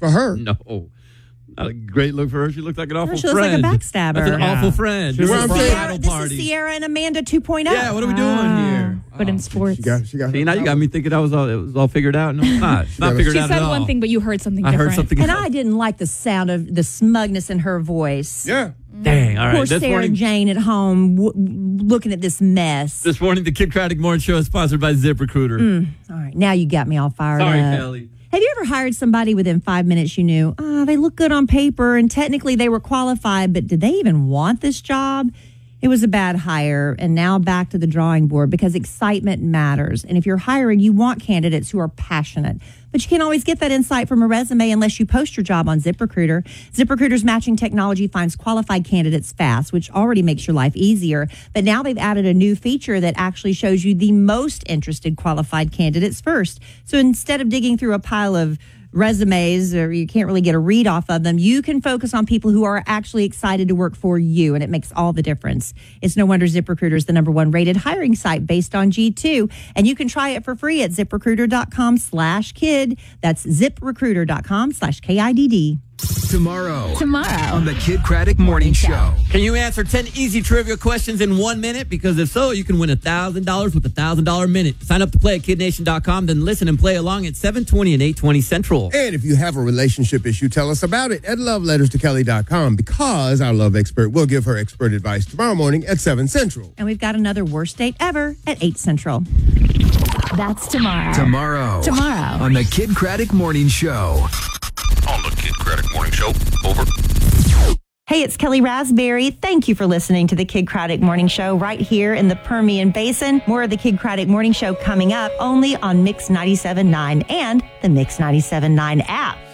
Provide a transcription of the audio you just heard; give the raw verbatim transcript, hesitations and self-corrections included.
For her. No. Not a great look for her. She looked like an awful she looks friend. like a backstabber. That's an Yeah. awful friend. This, This is is a Sierra, bridal this party. is Sierra and Amanda two point oh. Yeah, what are we doing here? But in sports. She got, she got See, now you got me thinking I was all, it was all figured out. No, it's not. It's not She figured She out said at all. one thing, but you heard something I different. heard something And else. I didn't like the sound of the smugness in her voice. Yeah. Dang, all right. Poor This Sarah morning, Jane at home w- looking at this mess. this morning, the Kid Craddock Morning Show is sponsored by ZipRecruiter. All right, now you got me all fired Sorry, up. Kelly. Have you ever hired somebody within five minutes you knew, oh, they look good on paper and technically they were qualified, but did they even want this job? It was a bad hire, and now back to the drawing board because excitement matters. And if you're hiring, you want candidates who are passionate. But you can't always get that insight from a resume unless you post your job on ZipRecruiter. ZipRecruiter's matching technology finds qualified candidates fast, which already makes your life easier. But now they've added a new feature that actually shows you the most interested qualified candidates first. So instead of digging through a pile of resumes or you can't really get a read off of them, you can focus on people who are actually excited to work for you, and it makes all the difference. It's no wonder ZipRecruiter is the number one rated hiring site based on G two, and you can try it for free at ziprecruiter.com slash kid. That's ziprecruiter.com slash K I D D. Tomorrow. Tomorrow. On the Kid Craddock Morning Show. Can you answer ten easy trivia questions in one minute? Because if so, you can win one thousand dollars with a one thousand dollars minute. Sign up to play at kid nation dot com, then listen and play along at seven twenty and eight twenty Central. And if you have a relationship issue, tell us about it at love letters to kelly dot com because our love expert will give her expert advice tomorrow morning at seven Central. And we've got another worst date ever at eight Central. That's tomorrow. Tomorrow. Tomorrow. On the Kid Craddock Morning Show. On the Kid Craddock Morning Show. Over. Hey, it's Kelly Raspberry. Thank you for listening to the Kid Craddock Morning Show right here in the Permian Basin. More of the Kid Craddock Morning Show coming up only on Mix ninety-seven point nine and the Mix ninety-seven point nine app.